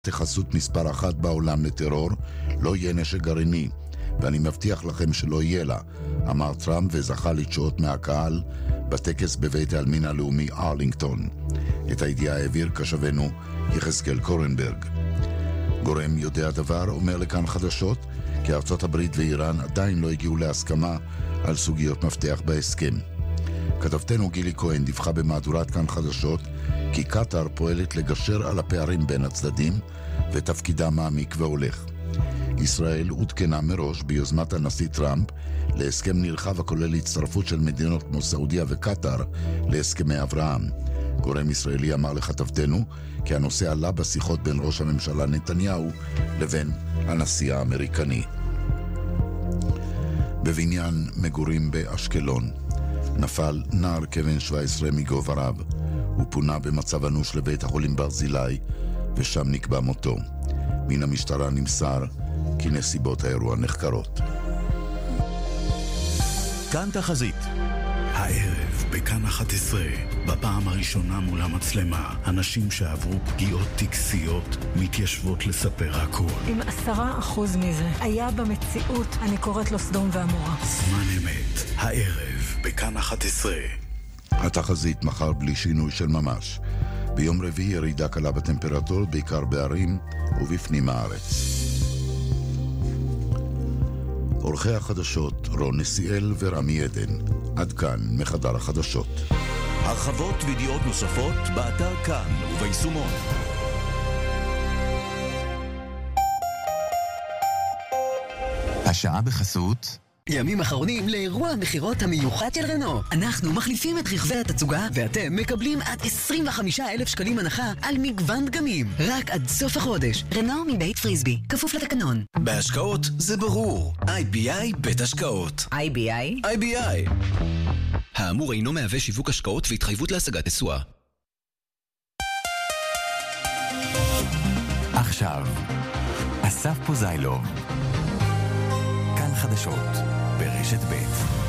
התייחסות מספר אחת בעולם לטרור, לא יהיה נשק גרעיני, ואני מבטיח לכם שלא יהיה לה, אמר טראמפ וזכה לתשואות מהקהל בטקס בבית העלמין הלאומי ארלינגטון. את הידיעה העביר כשבנו יחזקאל קורנברג. גורם יודע דבר אומר לכאן חדשות כי ארצות הברית ואיראן עדיין לא הגיעו להסכמה על סוגיות מפתח בהסכם. כתבתנו גילי כהן דיווחה במהדורת כאן חדשות כי קטר פועלת לגשר על הפערים בין הצדדים ותפקידה מעמיק והולך. ישראל עודכנה מראש ביוזמת הנשיא טראמפ להסכם נרחב הכולל הצטרפות של מדינות כמו סעודיה וקטר להסכמי אברהם. גורם ישראלי אמר לכתבתנו כי הנושא עלה בשיחות בין ראש הממשלה נתניהו לבין הנשיא האמריקני. בבניין מגורים באשקלון נפל נער כבן 17 מגובה רב. הוא פונה במצב אנוש לבית החולים ברזילי ושם נקבע מותו. מן המשטרה נמסר כי נסיבות האירוע נחקרות. כאן תחזית. הערב בכאן 11, בפעם הראשונה מול המצלמה, אנשים שעברו פגיעות טקסיות מתיישבות לספר הכל. אם 10% מזה היה במציאות, אני קוראת לו סדום ועמורה. זמן אמת, הערב בכאן 11. התחזית מחר בלי שינוי של ממש. ביום רביעי ירידה קלה בטמפרטורות, בעיקר בערים ובפנים הארץ. עורכי החדשות רון נסיאל ורמי עדן. עד כאן מחדר החדשות. הרחבות וידיעות נוספות באתר כאן וביישומון. השעה בחסות ימים אחרונים לאירוע המחירות המיוחד של רנו. אנחנו מחליפים את רכבי התצוגה ואתם מקבלים עד 25,000 שקלים הנחה על מגוון דגמים. רק עד סוף החודש. רנו מבית פריסבי. כפוף לתקנון. בהשקעות זה ברור. IBI בית השקעות. IBI? IBI. האמור אינו מהווה שיווק השקעות והתחייבות להשגת תשואה. עכשיו אסף פוזיילוב, כאן חדשות ברשת ב'.